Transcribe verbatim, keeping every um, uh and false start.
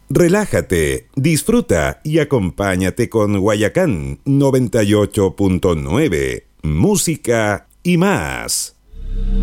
Relájate, disfruta y acompáñate con Guayacán noventa y ocho punto nueve. Música y más.